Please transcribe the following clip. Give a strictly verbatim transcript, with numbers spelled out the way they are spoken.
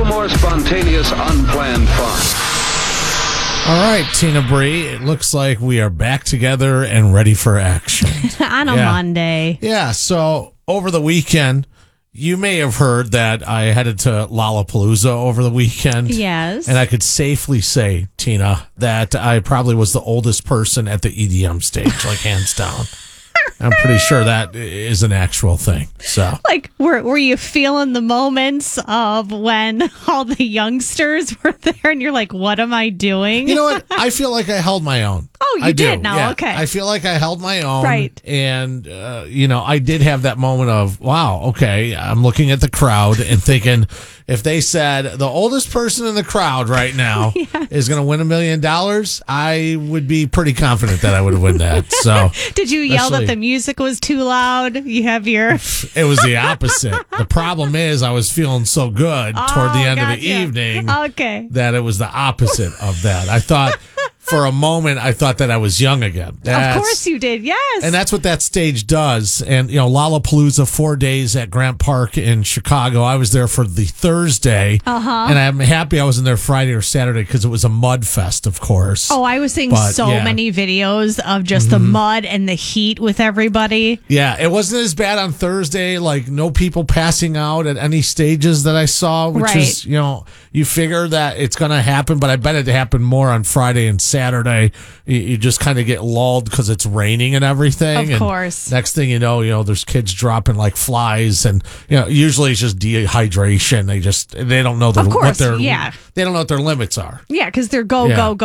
little more spontaneous, unplanned fun. All right, Tina Bree, it looks like we are back together and ready for action. On a Yeah. Monday. Yeah, so over the weekend, you may have heard that I headed to Lollapalooza over the weekend. Yes. And I could safely say, Tina, that I probably was the oldest person at the E D M stage, like hands down. I'm pretty sure that is an actual thing. So, Like, were were you feeling the moments of when all the youngsters were there and you're like, what am I doing? you know what? I feel like I held my own. Oh, you I do. did now. Yeah. Okay. I feel like I held my own. Right. And, uh, you know, I did have that moment of, wow, okay, I'm looking at the crowd and thinking, if they said the oldest person in the crowd right now Yes. is going to win a million dollars, I would be pretty confident that I would win that. So Did you yell that Especially- the music was too loud? You have your... it was the opposite. The problem is I was feeling so good toward the Oh, end of the gotcha. evening Okay. that it was the opposite of that. I thought for a moment, I thought that I was young again. That's- Of course you did. Yes. And that's what that stage does. And, you know, Lollapalooza, four days at Grant Park in Chicago. I was there for the Thursday. Uh-huh. And I'm happy I was in there Friday or Saturday because it was a mud fest, of course. Oh, I was seeing But, so yeah. many videos of just the mud and the heat with everybody. Yeah, it wasn't as bad on Thursday. Like, no people passing out at any stages that I saw, which Right. is, you know, you figure that it's going to happen, but I bet it happened more on Friday and Saturday. You, you just kind of get lulled because it's raining and everything. Of and course. Next thing you know, you know, there's kids dropping like flies, and you know, usually it's just dehydration. They just they don't know their, Of what course, their yeah. they don't know what their limits are. Yeah, because they're go, Yeah. go, go.